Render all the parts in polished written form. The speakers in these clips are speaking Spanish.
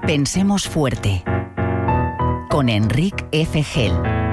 Pensemos fuerte. Con Enric F. Gel.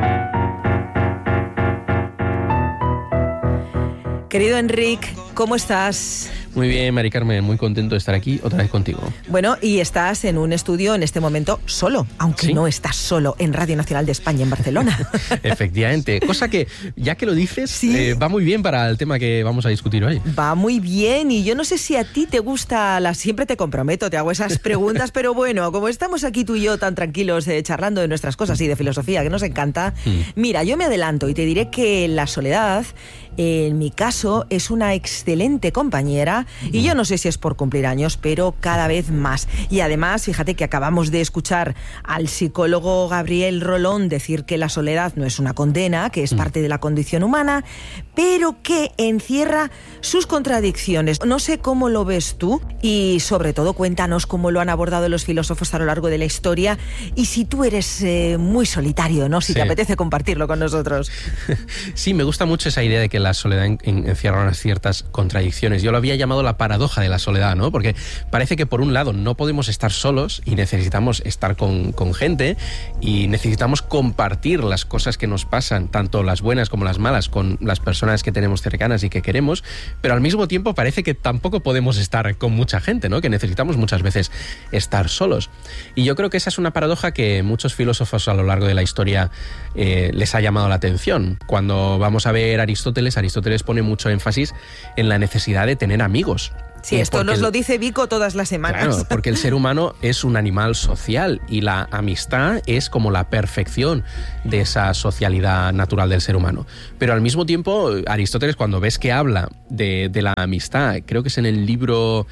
Querido Enric, ¿cómo estás? Muy bien, Mari Carmen, muy contento de estar aquí otra vez contigo. Bueno, y estás en un estudio en este momento solo, aunque ¿Sí? No estás solo, en Radio Nacional de España, en Barcelona. Efectivamente, cosa que, ya que lo dices, ¿Sí? Va muy bien para el tema que vamos a discutir hoy. Va muy bien, y yo no sé si a ti te gusta, siempre te comprometo, te hago esas preguntas, pero bueno, como estamos aquí tú y yo tan tranquilos charlando de nuestras cosas y de filosofía, que nos encanta, mira, yo me adelanto y te diré que la soledad, en mi caso, es una excelente compañera, y yo no sé si es por cumplir años, pero cada vez más. Y además, fíjate que acabamos de escuchar al psicólogo Gabriel Rolón decir que la soledad no es una condena, que es parte de la condición humana, pero que encierra sus contradicciones. No sé cómo lo ves tú, y sobre todo cuéntanos cómo lo han abordado los filósofos a lo largo de la historia, y si tú eres muy solitario, ¿no? Si Sí. te apetece compartirlo con nosotros. Sí, me gusta mucho esa idea de que la soledad encierra unas ciertas contradicciones. Yo lo había llamado la paradoja de la soledad, ¿no? Porque parece que por un lado no podemos estar solos y necesitamos estar con gente, y necesitamos compartir las cosas que nos pasan, tanto las buenas como las malas, con las personas que tenemos cercanas y que queremos, pero al mismo tiempo parece que tampoco podemos estar con mucha gente, ¿no? Que necesitamos muchas veces estar solos. Y yo creo que esa es una paradoja que muchos filósofos a lo largo de la historia les ha llamado la atención. Cuando vamos a ver Aristóteles pone mucho énfasis en la necesidad de tener amigos. Sí, esto nos lo dice Vico todas las semanas. Claro, porque el ser humano es un animal social, y la amistad es como la perfección de esa socialidad natural del ser humano. Pero al mismo tiempo, Aristóteles, cuando ves que habla de la amistad, creo que es el libro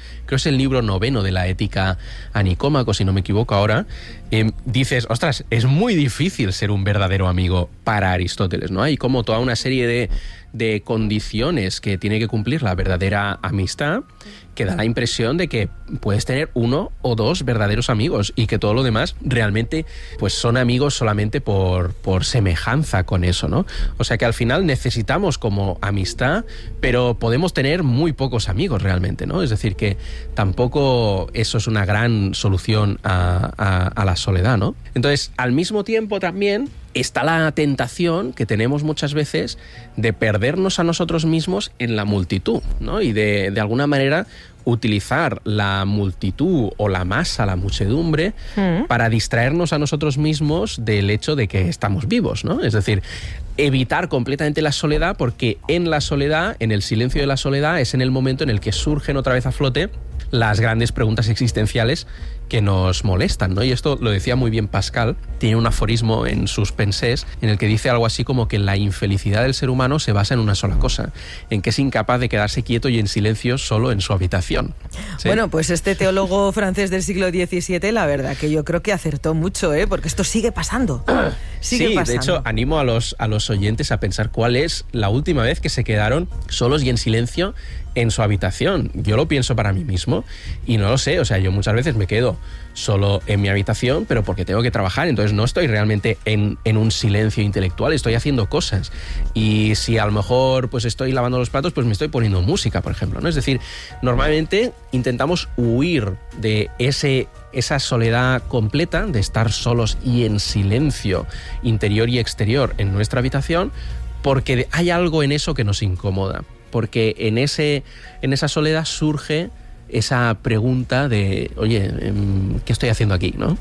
9 de la Ética a Nicómaco, si no me equivoco ahora, dices, ostras, es muy difícil ser un verdadero amigo para Aristóteles, ¿no? Hay como toda una serie de condiciones que tiene que cumplir la verdadera amistad, que da la impresión de que puedes tener uno o dos verdaderos amigos, y que todo lo demás realmente pues son amigos solamente por semejanza con eso, ¿no? O sea que al final necesitamos como amistad, pero podemos tener muy pocos amigos realmente, ¿no? Es decir, que tampoco eso es una gran solución a la soledad, ¿no? Entonces, al mismo tiempo también está la tentación que tenemos muchas veces de perdernos a nosotros mismos en la multitud, ¿no? Y de alguna manera utilizar la multitud o la masa, la muchedumbre, para distraernos a nosotros mismos del hecho de que estamos vivos, ¿no? Es decir, evitar completamente la soledad, porque en la soledad, en el silencio de la soledad, es en el momento en el que surgen otra vez a flote las grandes preguntas existenciales que nos molestan, ¿no? Y esto lo decía muy bien Pascal, tiene un aforismo en sus Pensées en el que dice algo así como que la infelicidad del ser humano se basa en una sola cosa, en que es incapaz de quedarse quieto y en silencio solo en su habitación. ¿Sí? Bueno, pues este teólogo francés del siglo XVII, la verdad que yo creo que acertó mucho, porque esto sigue pasando. Sigue pasando. De hecho, animo a los oyentes a pensar cuál es la última vez que se quedaron solos y en silencio en su habitación. Yo lo pienso para mí mismo y no lo sé, o sea, yo muchas veces me quedo solo en mi habitación, pero porque tengo que trabajar, entonces no estoy realmente en un silencio intelectual, estoy haciendo cosas, y si a lo mejor pues estoy lavando los platos, pues me estoy poniendo música, por ejemplo, ¿no? Es decir, normalmente intentamos huir de esa soledad completa, de estar solos y en silencio interior y exterior en nuestra habitación, porque hay algo en eso que nos incomoda, porque en esa soledad surge esa pregunta de, oye, ¿qué estoy haciendo aquí, no?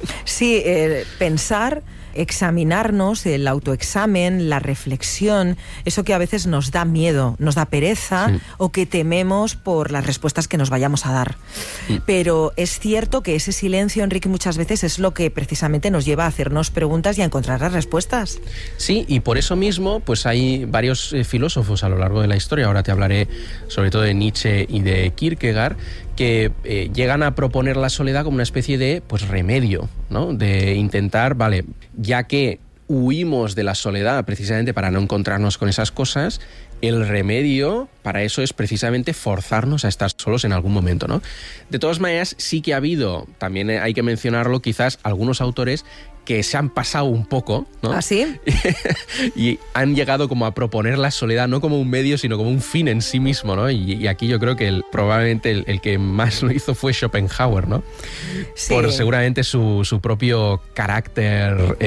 Sí, pensar, examinarnos, el autoexamen, la reflexión, eso que a veces nos da miedo, nos da pereza, sí, o que tememos por las respuestas que nos vayamos a dar. Sí. Pero es cierto que ese silencio, Enrique, muchas veces es lo que precisamente nos lleva a hacernos preguntas y a encontrar las respuestas. Sí, y por eso mismo pues hay varios filósofos a lo largo de la historia, ahora te hablaré sobre todo de Nietzsche y de Kierkegaard, que llegan a proponer la soledad como una especie de pues remedio, ¿no? De intentar, vale, ya que huimos de la soledad precisamente para no encontrarnos con esas cosas, el remedio para eso es precisamente forzarnos a estar solos en algún momento, ¿no? De todas maneras, sí que ha habido, también hay que mencionarlo, quizás algunos autores que se han pasado un poco, ¿no? ¿Ah, sí? Y han llegado como a proponer la soledad no como un medio, sino como un fin en sí mismo, ¿no? Y aquí yo creo que probablemente el que más lo hizo fue Schopenhauer, ¿no? Sí. Por seguramente su propio carácter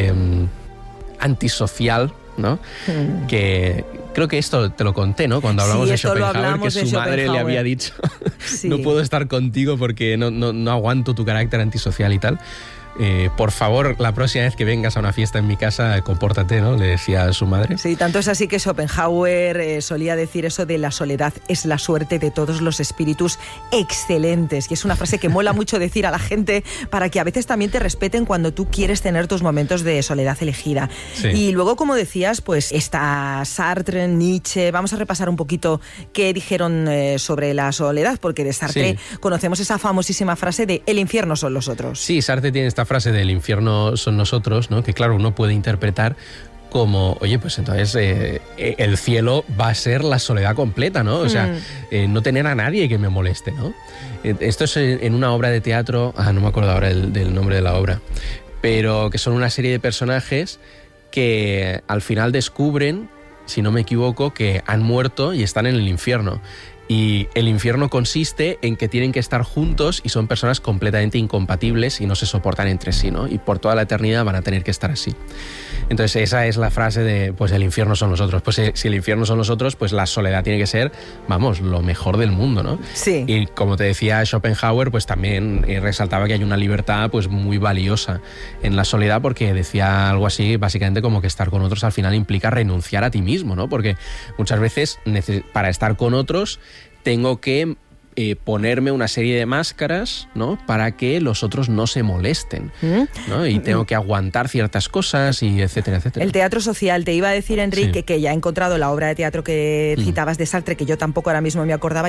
antisocial, ¿no? Que creo que esto te lo conté, ¿no? Cuando hablamos de Schopenhauer, que su madre le había dicho no puedo estar contigo porque no aguanto tu carácter antisocial y tal. Por favor, la próxima vez que vengas a una fiesta en mi casa, compórtate, ¿no? Le decía a su madre. Sí, tanto es así que Schopenhauer solía decir eso de la soledad es la suerte de todos los espíritus excelentes. Y es una frase que mola mucho decir a la gente para que a veces también te respeten cuando tú quieres tener tus momentos de soledad elegida. Sí. Y luego, como decías, pues está Sartre, Nietzsche. Vamos a repasar un poquito qué dijeron sobre la soledad, porque de Sartre conocemos esa famosísima frase de el infierno son los otros. Sí, Sartre tiene esta frase del infierno son nosotros, ¿no? Que claro, uno puede interpretar como, oye, pues entonces el cielo va a ser la soledad completa, ¿no? O sea, no tener a nadie que me moleste, ¿no? Esto es en una obra de teatro, no me acuerdo ahora del nombre de la obra, pero que son una serie de personajes que al final descubren, si no me equivoco, que han muerto y están en el infierno. Y el infierno consiste en que tienen que estar juntos y son personas completamente incompatibles y no se soportan entre sí, ¿no? Y por toda la eternidad van a tener que estar así. Entonces esa es la frase de, pues el infierno son los otros. Pues si el infierno son los otros, pues la soledad tiene que ser, vamos, lo mejor del mundo, ¿no? Sí. Y como te decía Schopenhauer, pues también resaltaba que hay una libertad pues muy valiosa en la soledad, porque decía algo así, básicamente como que estar con otros al final implica renunciar a ti mismo, ¿no? Porque muchas veces para estar con otros tengo que ponerme una serie de máscaras, ¿no? Para que los otros no se molesten, ¿no? Y tengo que aguantar ciertas cosas y etcétera, etcétera. El teatro social, te iba a decir, Enrique, que ya he encontrado la obra de teatro que citabas de Sartre, que yo tampoco ahora mismo me acordaba,